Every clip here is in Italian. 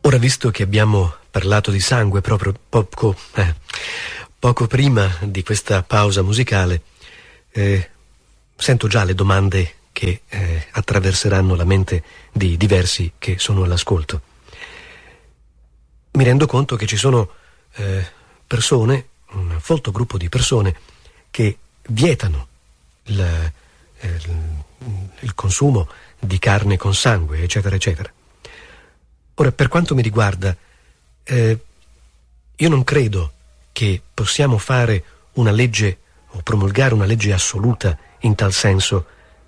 Ora, visto che abbiamo parlato di sangue proprio poco prima di questa pausa musicale, sento già le domande che attraverseranno la mente di diversi che sono all'ascolto. Mi rendo conto che ci sono persone, un folto gruppo di persone, che vietano il consumo di carne con sangue, eccetera, eccetera. Ora, per quanto mi riguarda, io non credo che possiamo fare una legge o promulgare una legge assoluta in tal senso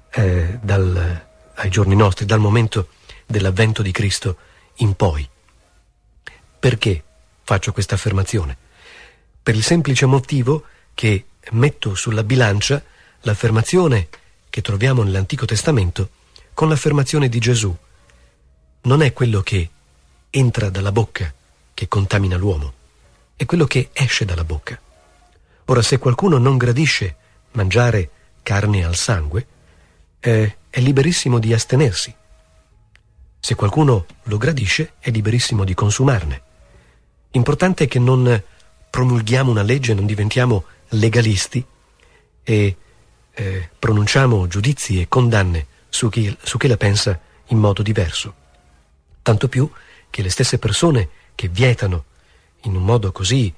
ai giorni nostri, dal momento dell'avvento di Cristo in poi. Perché faccio questa affermazione? Per il semplice motivo che metto sulla bilancia l'affermazione che troviamo nell'Antico Testamento con l'affermazione di Gesù. Non è quello che entra dalla bocca che contamina l'uomo, è quello che esce dalla bocca. Ora, se qualcuno non gradisce mangiare carne al sangue, è liberissimo di astenersi. Se qualcuno lo gradisce, è liberissimo di consumarne. L'importante è che non promulghiamo una legge, non diventiamo legalisti e pronunciamo giudizi e condanne su chi la pensa in modo diverso. Tanto più che le stesse persone che vietano in un modo così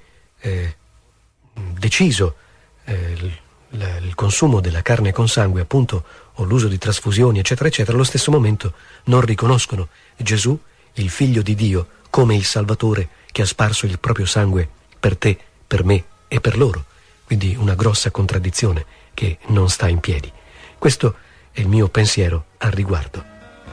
deciso il consumo della carne con sangue, appunto, o l'uso di trasfusioni, eccetera, eccetera, allo stesso momento non riconoscono Gesù, il Figlio di Dio, come il Salvatore che ha sparso il proprio sangue per te, per me e per loro. Quindi una grossa contraddizione che non sta in piedi. Questo è il mio pensiero al riguardo.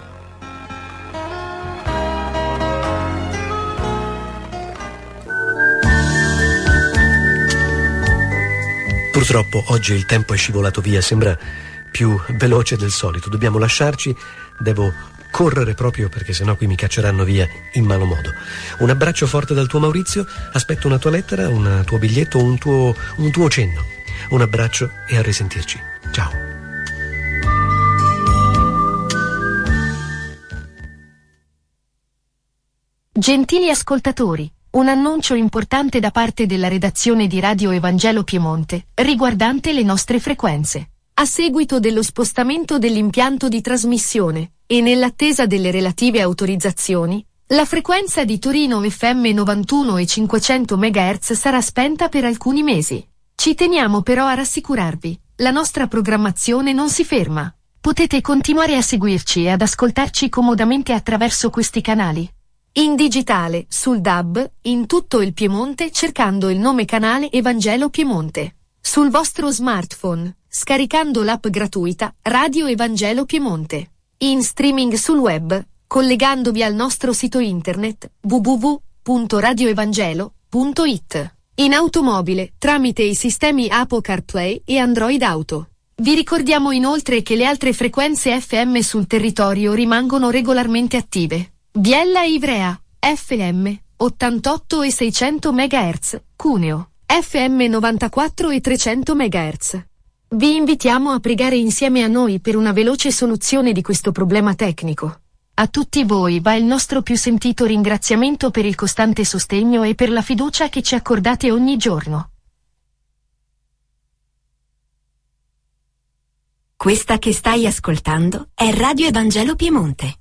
Purtroppo oggi il tempo è scivolato via, sembra più veloce del solito. Dobbiamo lasciarci, devo correre proprio perché sennò qui mi cacceranno via in malo modo. Un abbraccio forte dal tuo Maurizio, aspetto una tua lettera, un tuo biglietto, un tuo cenno. Un abbraccio e a risentirci. Ciao. Gentili ascoltatori, un annuncio importante da parte della redazione di Radio Evangelo Piemonte, riguardante le nostre frequenze. A seguito dello spostamento dell'impianto di trasmissione, e nell'attesa delle relative autorizzazioni, la frequenza di Torino FM 91 e 500 MHz sarà spenta per alcuni mesi. Ci teniamo però a rassicurarvi, la nostra programmazione non si ferma. Potete continuare a seguirci e ad ascoltarci comodamente attraverso questi canali. In digitale, sul DAB, in tutto il Piemonte cercando il nome canale Evangelo Piemonte. Sul vostro smartphone, scaricando l'app gratuita Radio Evangelo Piemonte. In streaming sul web, collegandovi al nostro sito internet www.radioevangelo.it. In automobile, tramite i sistemi Apple CarPlay e Android Auto. Vi ricordiamo inoltre che le altre frequenze FM sul territorio rimangono regolarmente attive. Biella e Ivrea, FM, 88 e 600 MHz, Cuneo, FM 94 e 300 MHz. Vi invitiamo a pregare insieme a noi per una veloce soluzione di questo problema tecnico. A tutti voi va il nostro più sentito ringraziamento per il costante sostegno e per la fiducia che ci accordate ogni giorno. Questa che stai ascoltando è Radio Evangelo Piemonte.